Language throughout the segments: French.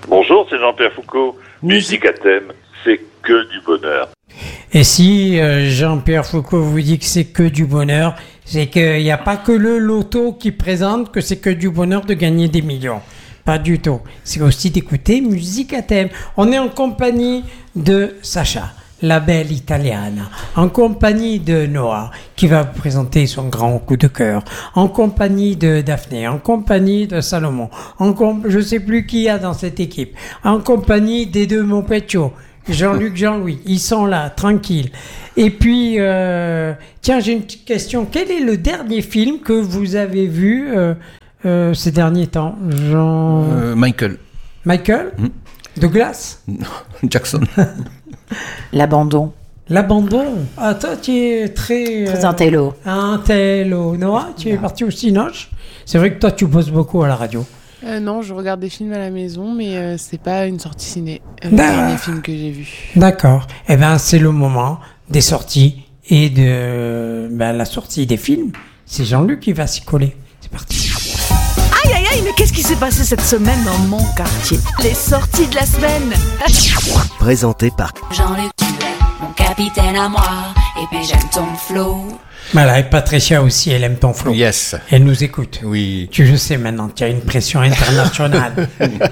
Bonjour, c'est Jean-Pierre Foucault. Musique à thème, c'est que du bonheur. Et si Jean-Pierre Foucault vous dit que c'est que du bonheur, c'est qu'il n'y a pas que le loto qui présente que c'est que du bonheur de gagner des millions. Pas du tout. C'est aussi d'écouter musique à thème. On est en compagnie de Sacha, la belle italienne, en compagnie de Noah, qui va vous présenter son grand coup de cœur, en compagnie de Daphné, en compagnie de Salomon, je sais plus qui y a dans cette équipe, en compagnie des deux Montpeccio, Jean-Luc, Jean-Louis, ils sont là, tranquilles. Et puis, tiens, j'ai une petite question. Quel est le dernier film que vous avez vu ces derniers temps? Michael. Michael Douglas Jackson. L'abandon. L'abandon. Ah, toi, tu es très intello. Intello. Noah, tu es parti au Cinoche. C'est vrai que toi, tu bosses beaucoup à la radio. Non, je regarde des films à la maison, mais c'est pas une sortie ciné. Le dernier film que j'ai vu. D'accord. Eh bien, c'est le moment des sorties et de la sortie des films. C'est Jean-Luc qui va s'y coller. C'est parti. Aïe aïe aïe, mais qu'est-ce qui s'est passé cette semaine dans mon quartier? Les sorties de la semaine. Présenté par Jean-Luc, tu es mon capitaine à moi, et puis j'aime ton flow. Voilà, et Patricia aussi, elle aime ton flow. Yes. Elle nous écoute. Oui. Je sais maintenant, tu as une pression internationale.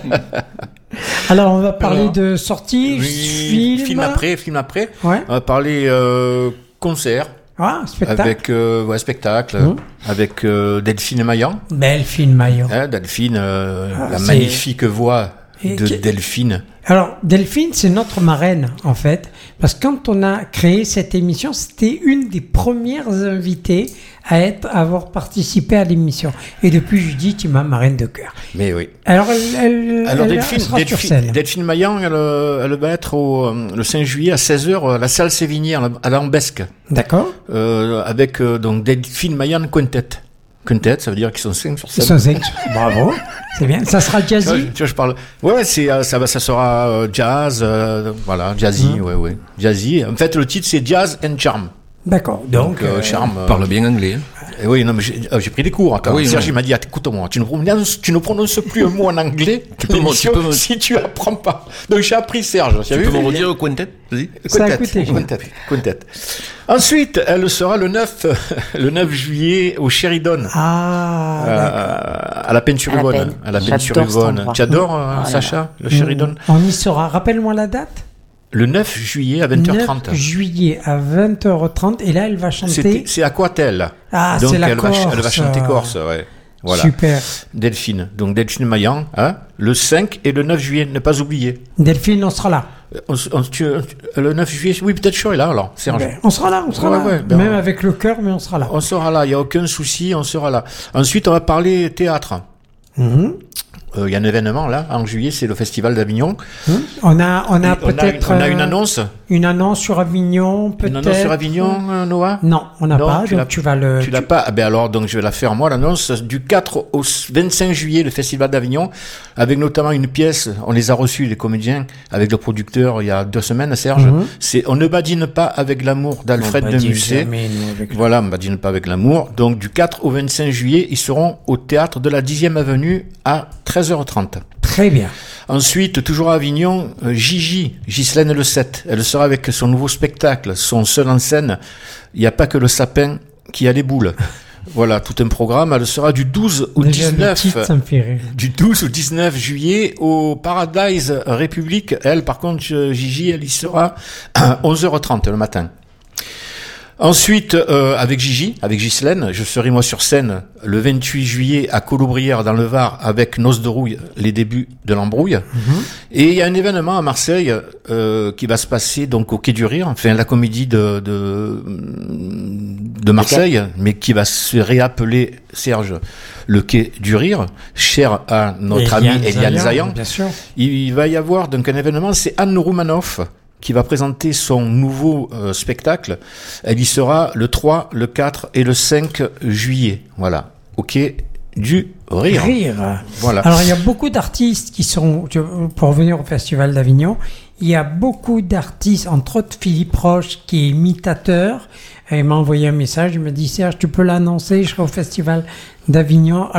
Alors, on va parler de sorties, film après. Ouais. On va parler concert. Ah, spectacle. Avec spectacle, avec Delphine Maillan. Delphine Maillan. Delphine, la magnifique voix de Delphine. Alors, Delphine, c'est notre marraine, en fait, parce que quand on a créé cette émission, c'était une des premières invitées à avoir participé à l'émission. Et depuis, je dis, tu es ma marraine de cœur. Mais oui. Alors, elle sera sur scène. Delphine Maillan, elle va être le 5 juillet à 16h à la salle Sévigné à Lambesque. D'accord. Avec donc Delphine Maillan Quintet. Quintet, ça veut dire qu'ils sont 5 sur scène. Ils sont 5. Bravo. C'est bien. Ça sera jazzy. Tu vois, je parle. Ouais, ça sera jazz, voilà, jazzy, ouais. Jazzy. En fait, le titre c'est Jazz and Charm. D'accord. Donc Charme. Parle bien anglais. Hein. Oui, non, mais j'ai pris des cours. Hein, quand Serge m'a dit, écoute-moi, tu ne prononces plus un mot en anglais. Si tu apprends pas. Donc j'ai appris Serge. Tu peux me redire Quintet? Vas-y. Quintet. Ensuite, elle sera le 9 juillet au Sheridan. À la peinture Yvonne. Tu adores, Sacha, le Sheridan? On y sera. Rappelle-moi la date. Le 9 juillet à 20h30. 9 juillet à 20h30. Et là, elle va chanter. C'est Aquatel. Ah, donc c'est la Corse. Elle va chanter Corse, ouais. Voilà. Super. Delphine. Donc Delphine Maillan, le 5 et le 9 juillet, ne pas oublier. Delphine, on sera là. Le 9 juillet, oui, peut-être je serai là, alors, Serge. On sera là. Même avec le cœur, mais on sera là. On sera là, il n'y a aucun souci, on sera là. Ensuite, on va parler théâtre. Il y a un événement là en juillet, c'est le Festival d'Avignon. On a peut-être une annonce. Une annonce sur Avignon, peut-être. Une annonce sur Avignon, Noah? Non, on n'a pas. Donc tu vas le. Tu l'as pas? Alors donc je vais la faire moi l'annonce du 4 au 25 juillet, le Festival d'Avignon, avec notamment une pièce. On les a reçus les comédiens avec le producteur il y a 2 semaines, Serge. C'est On ne badine pas avec l'amour d'Alfred de Musset. Voilà, on ne badine pas avec l'amour. Donc du 4 au 25 juillet, ils seront au théâtre de la 10e avenue à 13h30. Très bien. Ensuite, toujours à Avignon, Ghislaine Le 7. Elle sera avec son nouveau spectacle, son seul en scène. Il n'y a pas que le sapin qui a les boules. Voilà, tout un programme. Elle sera du 12 au 19 juillet au Paradise République. Elle, par contre, Gigi, elle y sera à 11h30 le matin. Ensuite, avec Ghislaine, je serai moi sur scène le 28 juillet à Colobrières dans le Var avec Noces de Rouille, les débuts de l'embrouille. Et il y a un événement à Marseille qui va se passer donc au Quai du Rire, enfin la comédie de Marseille, mais qui va se réappeler, Serge, le Quai du Rire, cher à notre ami Eliane Zayan. Bien sûr. Il va y avoir donc un événement, c'est Anne Roumanoff qui va présenter son nouveau spectacle. Elle y sera le 3, le 4 et le 5 juillet. Voilà, au Quai du Rire. Voilà. Alors, il y a beaucoup d'artistes qui sont, pour revenir au Festival d'Avignon, il y a beaucoup d'artistes, entre autres Philippe Roche, qui est imitateur. Il m'a envoyé un message, il m'a dit, Serge, tu peux l'annoncer, je serai au Festival d'Avignon. Alors,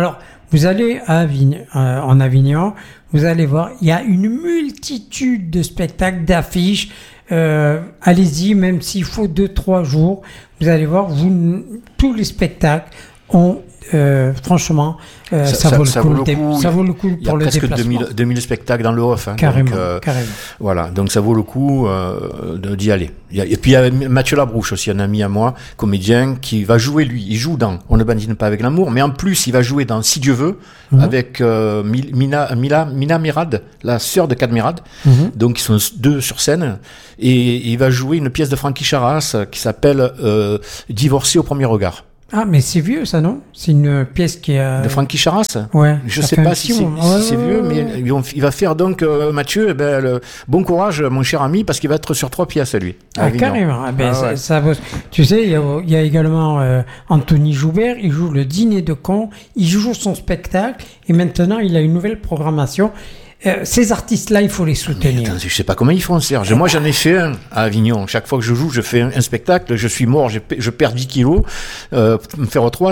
Vous allez en Avignon, vous allez voir, il y a une multitude de spectacles, d'affiches. Allez-y, même s'il faut 2-3 jours, vous allez voir, tous les spectacles ont franchement, ça vaut le coup pour le déplacement. Il y a presque 2000 spectacles dans le Off. Hein, carrément, donc, carrément. Voilà, donc ça vaut le coup d'y aller. Et puis il y a Mathieu Labrouche aussi, un ami à moi, comédien, qui va jouer lui. Il joue dans On ne badine pas avec l'amour, mais en plus il va jouer dans Si Dieu veut, avec Mina Mirad, la sœur de Cadmerad. Donc ils sont 2 sur scène. Et il va jouer une pièce de Francky Charras qui s'appelle Divorcé au premier regard. Ah, mais c'est vieux, ça, non? C'est une pièce qui est... De Francky Charras? Ouais. Je sais pas si c'est vieux, mais il va faire donc, Mathieu, bon courage, mon cher ami, parce qu'il va être sur 3 pièces, lui. Carrément. Ça vaut... Tu sais, il y a également Anthony Joubert, il joue Le Dîner de Cons, il joue son spectacle, et maintenant, il a une nouvelle programmation. Ces artistes-là, il faut les soutenir. Attends, je sais pas comment ils font, Serge. Moi, j'en ai fait un à Avignon. Chaque fois que je joue, je fais un spectacle. Je suis mort, je perds 10 kilos. Me faire 3,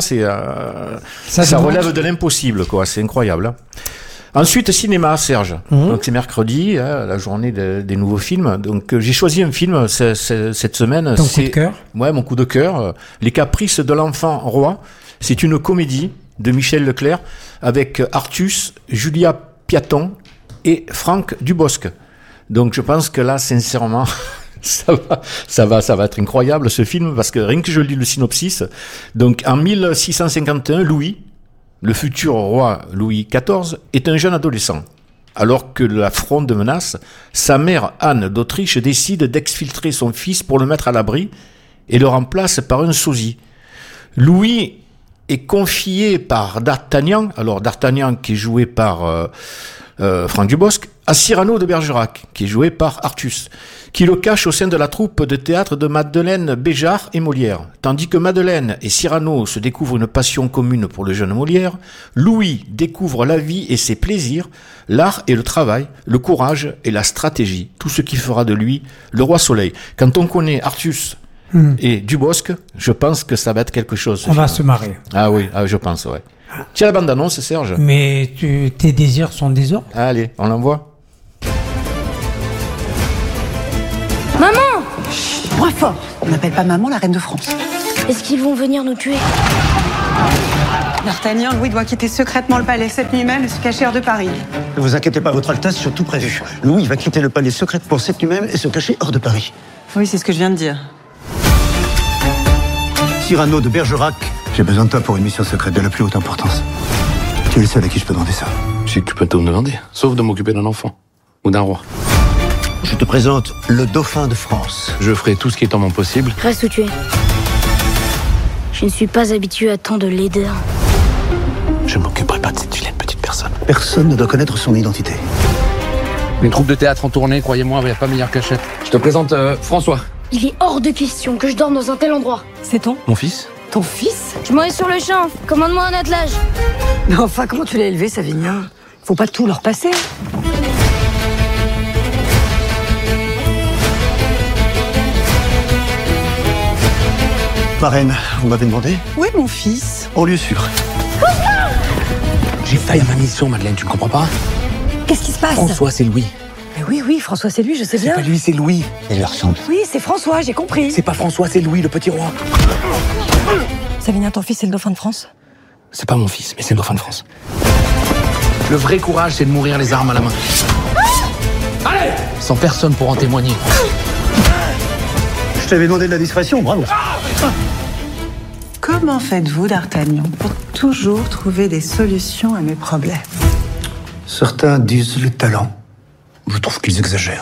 ça relève de l'impossible, quoi. C'est incroyable. Hein. Ensuite, cinéma, Serge. Donc, c'est mercredi, la journée des nouveaux films. Donc, j'ai choisi un film cette semaine. Ton coup de cœur? Ouais, mon coup de cœur. Les Caprices de l'enfant roi. C'est une comédie de Michel Leclerc avec Artus, Julia Piaton et Franck Dubosc. Donc je pense que là, sincèrement, ça va être incroyable ce film, parce que rien que je lis le synopsis. Donc en 1651, Louis, le futur roi Louis XIV, est un jeune adolescent. Alors que la fronde menace, sa mère Anne d'Autriche décide d'exfiltrer son fils pour le mettre à l'abri et le remplace par un sosie. Louis est confié par D'Artagnan, alors D'Artagnan qui est joué par Franck Dubosc, à Cyrano de Bergerac, qui est joué par Artus, qui le cache au sein de la troupe de théâtre de Madeleine Béjart et Molière. Tandis que Madeleine et Cyrano se découvrent une passion commune pour le jeune Molière, Louis découvre la vie et ses plaisirs, l'art et le travail, le courage et la stratégie, tout ce qui fera de lui le roi soleil. Quand on connaît Artus et Dubosc, je pense que ça va être quelque chose. On va se marrer. Ah oui, je pense, ouais. Tiens la bande-annonce, Serge. Mais tes désirs sont désordres. Allez, on l'envoie. Maman! Moins fort. On n'appelle pas maman la reine de France. Est-ce qu'ils vont venir nous tuer? D'Artagnan, Louis doit quitter secrètement le palais cette nuit même et se cacher hors de Paris. Ne vous inquiétez pas, votre Altesse, sur tout prévu. Louis va quitter le palais secrètement cette nuit même et se cacher hors de Paris. Oui, c'est ce que je viens de dire. Cyrano de Bergerac, j'ai besoin de toi pour une mission secrète de la plus haute importance. Tu es le seul à qui je peux demander ça. Je sais que tu peux tout me demander, sauf de m'occuper d'un enfant ou d'un roi. Je te présente le dauphin de France. Je ferai tout ce qui est en mon possible. Reste où tu es. Je ne suis pas habitué à tant de laideur. Je ne m'occuperai pas de cette vilaine petite personne. Personne ne doit connaître son identité. Une troupe de théâtre en tournée, croyez-moi, il n'y a pas meilleure cachette. Je te présente François. Il est hors de question que je dorme dans un tel endroit. C'est ton? Mon fils. Ton fils? Je m'en vais sur le champ. Commande-moi un attelage. Mais enfin, comment tu l'as élevé, Savinien? Faut pas tout leur passer. Marraine, vous m'avez demandé? Où est mon fils? En lieu sûr. J'ai failli à ma mission, Madeleine, tu ne comprends pas? Qu'est-ce qui se passe? François, c'est Louis. Mais oui, François, c'est lui, je sais bien. C'est pas lui, c'est Louis. Il leur ressemble. Oui, c'est François, j'ai compris. C'est pas François, c'est Louis, le petit roi. Savinien, ton fils, c'est le dauphin de France? C'est pas mon fils, mais c'est le dauphin de France. Le vrai courage, c'est de mourir les armes à la main. Allez! Sans personne pour en témoigner. Je t'avais demandé de la discrétion, bravo. Comment faites-vous, D'Artagnan, pour toujours trouver des solutions à mes problèmes? Certains disent le talent. Je trouve qu'ils exagèrent.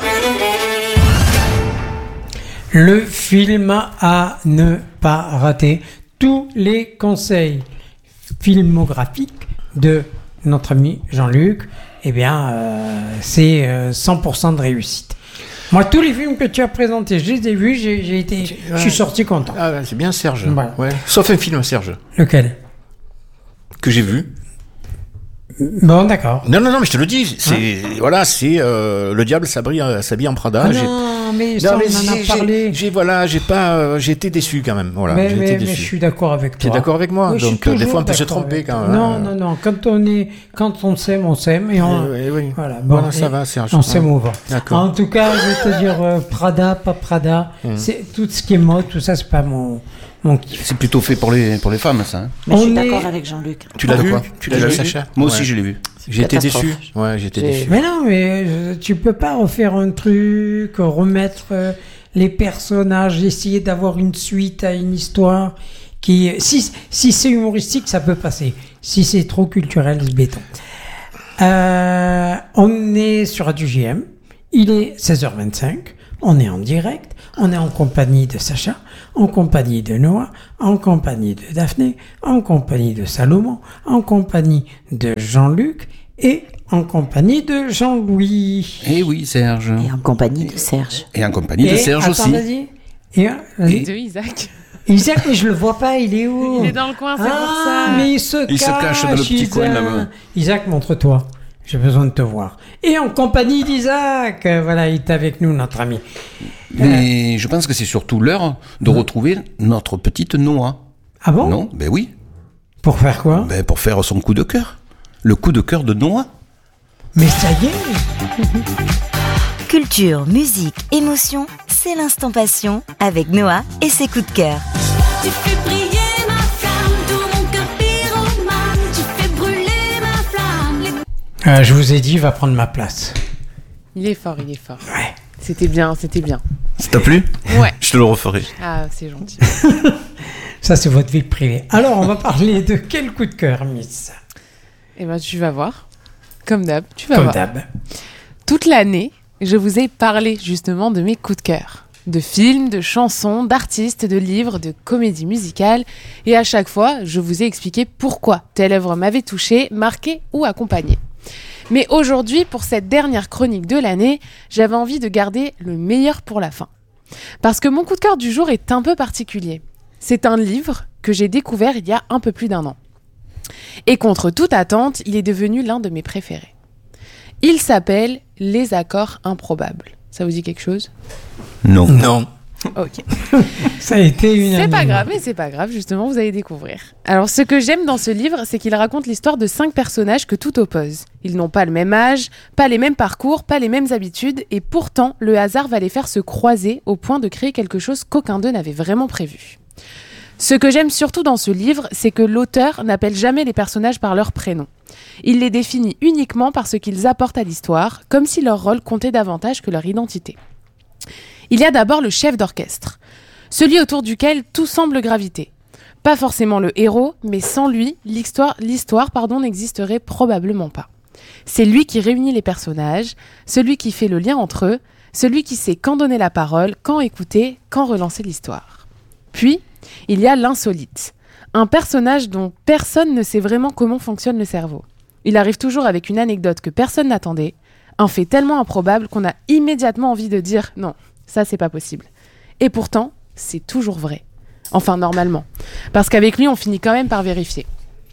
Le film à ne pas rater. Tous les conseils filmographiques de notre ami Jean-Luc, eh bien, c'est 100% de réussite. Moi, tous les films que tu as présentés, je les ai vus, je suis sorti content. Ah ouais, c'est bien Serge. Voilà. Ouais. Sauf un film, Serge. Lequel? Que j'ai vu. Bon, d'accord. Non, mais je te le dis. C'est Le diable s'habille en Prada. Ah Non, mais ça, on en a parlé. J'ai été déçu quand même. Voilà, mais je suis d'accord avec toi. Tu es d'accord avec moi? Oui, donc des fois on peut se tromper quand même. Non. Quand on s'aime, on s'aime et on. Oui. Voilà. Bon, voilà, ça va, Serge. On s'émouvant. D'accord. En tout cas, je vais te dire Prada, pas Prada. C'est tout ce qui est mode, tout ça, c'est pas mon kiff. C'est plutôt fait pour les femmes, ça. Hein. Mais je suis d'accord avec Jean-Luc. Tu l'as vu? Tu l'as vu, Sacha? Moi aussi, je l'ai vu. J'étais déçu. Ouais, j'étais déçu. Mais non, tu peux pas refaire un truc, remettre les personnages, essayer d'avoir une suite à une histoire qui, si c'est humoristique, ça peut passer. Si c'est trop culturel, c'est béton. On est sur Radio JM. Il est 16h25. On est en direct. On est en compagnie de Sacha, en compagnie de Noah, en compagnie de Daphné, en compagnie de Salomon, en compagnie de Jean-Luc et en compagnie de Jean-Louis. Et oui, Serge. Et en compagnie de Serge. Et en compagnie de Serge aussi. Vas-y. Et de Isaac. Isaac, mais je le vois pas, il est où? Il est dans le coin, c'est pour ça. Mais il se cache dans le petit coin là-bas. Isaac, montre-toi. J'ai besoin de te voir. Et en compagnie d'Isaac. Voilà, il est avec nous, notre ami. Mais je pense que c'est surtout l'heure de retrouver notre petite Noah. Ah bon? Non? Ben oui. Pour faire quoi? Ben pour faire son coup de cœur. Le coup de cœur de Noah. Mais ça y est. Culture, musique, émotion, c'est l'instant passion avec Noah et ses coups de cœur. Tu fais briller ma flamme, tout mon cœur pyromane. Tu fais brûler ma flamme. Je vous ai dit, il va prendre ma place. Il est fort. Ouais. C'était bien. Ça t'a plu? Ouais. Je te le referai. Ah, c'est gentil. Ça, c'est votre vie privée. Alors, on va parler de quel coup de cœur, Miss? Eh ben, tu vas voir. Comme d'hab, Comme d'hab. Toute l'année, je vous ai parlé justement de mes coups de cœur. De films, de chansons, d'artistes, de livres, de comédies musicales. Et à chaque fois, je vous ai expliqué pourquoi telle œuvre m'avait touchée, marquée ou accompagnée. Mais aujourd'hui, pour cette dernière chronique de l'année, j'avais envie de garder le meilleur pour la fin. Parce que mon coup de cœur du jour est un peu particulier. C'est un livre que j'ai découvert il y a un peu plus d'1 an. Et contre toute attente, il est devenu l'un de mes préférés. Il s'appelle « Les accords improbables ». Ça vous dit quelque chose? Non. Ok. Ça a été une... C'est pas grave, mais c'est pas grave, justement, vous allez découvrir. Alors, ce que j'aime dans ce livre, c'est qu'il raconte l'histoire de 5 personnages que tout oppose. Ils n'ont pas le même âge, pas les mêmes parcours, pas les mêmes habitudes, et pourtant, le hasard va les faire se croiser au point de créer quelque chose qu'aucun d'eux n'avait vraiment prévu. Ce que j'aime surtout dans ce livre, c'est que l'auteur n'appelle jamais les personnages par leur prénom. Il les définit uniquement par ce qu'ils apportent à l'histoire, comme si leur rôle comptait davantage que leur identité. Il y a d'abord le chef d'orchestre, celui autour duquel tout semble graviter. Pas forcément le héros, mais sans lui, l'histoire n'existerait probablement pas. C'est lui qui réunit les personnages, celui qui fait le lien entre eux, celui qui sait quand donner la parole, quand écouter, quand relancer l'histoire. Puis, il y a l'insolite, un personnage dont personne ne sait vraiment comment fonctionne le cerveau. Il arrive toujours avec une anecdote que personne n'attendait, un fait tellement improbable qu'on a immédiatement envie de dire « non, ça c'est pas possible ». Et pourtant, c'est toujours vrai. Enfin, normalement. Parce qu'avec lui, on finit quand même par vérifier.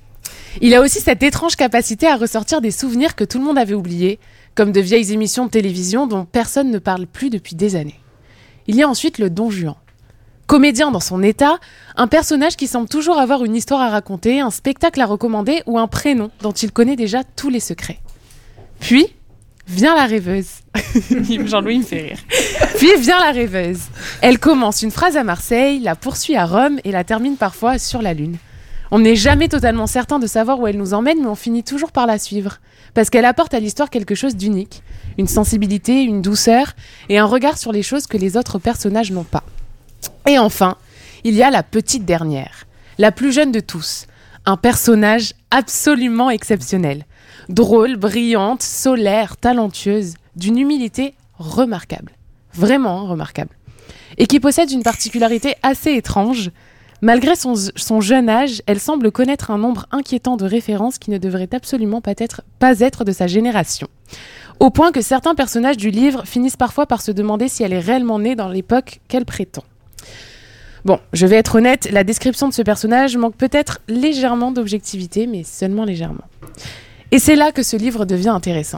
Il a aussi cette étrange capacité à ressortir des souvenirs que tout le monde avait oubliés, comme de vieilles émissions de télévision dont personne ne parle plus depuis des années. Il y a ensuite le Don Juan. Comédien dans son état, un personnage qui semble toujours avoir une histoire à raconter, un spectacle à recommander ou un prénom dont il connaît déjà tous les secrets. Puis, vient la rêveuse. Jean-Louis me fait rire. Puis vient la rêveuse. Elle commence une phrase à Marseille, la poursuit à Rome et la termine parfois sur la Lune. On n'est jamais totalement certain de savoir où elle nous emmène, mais on finit toujours par la suivre. Parce qu'elle apporte à l'histoire quelque chose d'unique. Une sensibilité, une douceur et un regard sur les choses que les autres personnages n'ont pas. Et enfin, il y a la petite dernière, la plus jeune de tous. Un personnage absolument exceptionnel. Drôle, brillante, solaire, talentueuse, d'une humilité remarquable. Vraiment remarquable. Et qui possède une particularité assez étrange. Malgré son jeune âge, elle semble connaître un nombre inquiétant de références qui ne devraient absolument pas être de sa génération. Au point que certains personnages du livre finissent parfois par se demander si elle est réellement née dans l'époque qu'elle prétend. Bon, je vais être honnête, la description de ce personnage manque peut-être légèrement d'objectivité, mais seulement légèrement. Et c'est là que ce livre devient intéressant.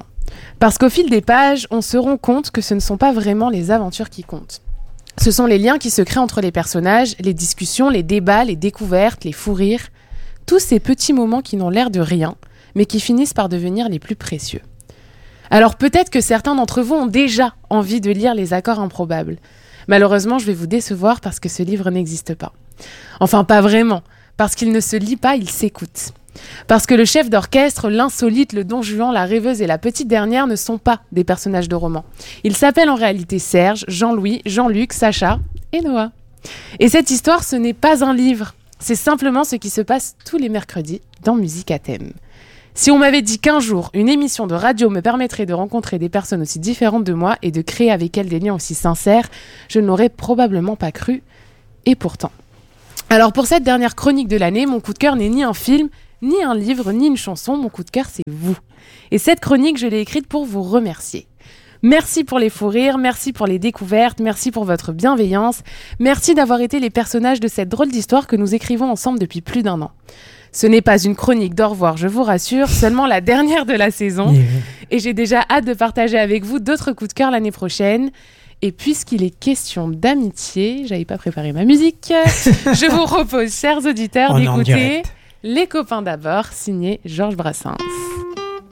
Parce qu'au fil des pages, on se rend compte que ce ne sont pas vraiment les aventures qui comptent. Ce sont les liens qui se créent entre les personnages, les discussions, les débats, les découvertes, les fous rires. Tous ces petits moments qui n'ont l'air de rien, mais qui finissent par devenir les plus précieux. Alors peut-être que certains d'entre vous ont déjà envie de lire Les Accords improbables. Malheureusement, je vais vous décevoir parce que ce livre n'existe pas. Enfin, pas vraiment, parce qu'il ne se lit pas, il s'écoute. Parce que le chef d'orchestre, l'insolite, le Don Juan, la rêveuse et la petite dernière ne sont pas des personnages de roman. Ils s'appellent en réalité Serge, Jean-Louis, Jean-Luc, Sacha et Noah. Et cette histoire, ce n'est pas un livre. C'est simplement ce qui se passe tous les mercredis dans Musique à thème. Si on m'avait dit qu'un jour, une émission de radio me permettrait de rencontrer des personnes aussi différentes de moi et de créer avec elles des liens aussi sincères, je ne l'aurais probablement pas cru. Et pourtant. Alors pour cette dernière chronique de l'année, mon coup de cœur n'est ni un film, ni un livre, ni une chanson. Mon coup de cœur, c'est vous. Et cette chronique, je l'ai écrite pour vous remercier. Merci pour les fous rires, merci pour les découvertes, merci pour votre bienveillance, merci d'avoir été les personnages de cette drôle d'histoire que nous écrivons ensemble depuis plus d'1 an. Ce n'est pas une chronique d'au revoir, je vous rassure, seulement la dernière de la saison. Et j'ai déjà hâte de partager avec vous d'autres coups de cœur l'année prochaine. Et puisqu'il est question d'amitié, j'avais pas préparé ma musique, je vous propose, chers auditeurs, d'écouter Les copains d'abord, signé Georges Brassens.